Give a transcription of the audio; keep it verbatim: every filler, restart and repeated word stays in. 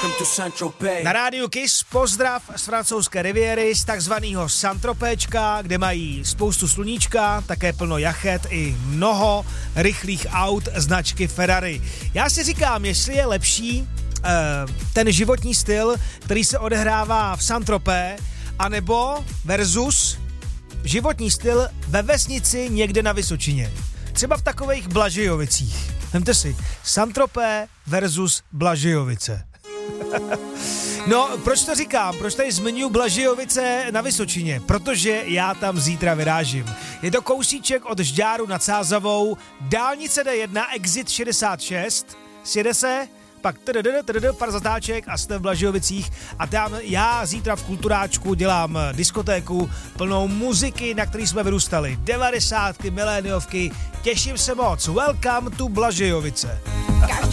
Na rádiu Kiss pozdrav z francouzské riviéry, z takzvaného Saint-Tropéčka, kde mají spoustu sluníčka, také plno jachet i mnoho rychlých aut značky Ferrari. Já si říkám, jestli je lepší uh, ten životní styl, který se odehrává v Saint-Tropé, anebo versus životní styl ve vesnici někde na Vysočině. Třeba v takových Blažejovicích. Vemte si, Saint-Tropé versus Blažejovice. No, proč to říkám? Proč tady zmiňuji Blažejovice na Vysočině? Protože já tam zítra vyrážím. Je to kousíček od Žďáru nad Sázavou, dálnice D jedna, exit šedesát šest, sjede se, pak pár zatáček a jste v Blažejovicích a tam já zítra v Kulturáčku dělám diskotéku plnou muziky, na který jsme vyrůstali. devadesátky, miléniovky, těším se moc. Welcome to Blažejovice.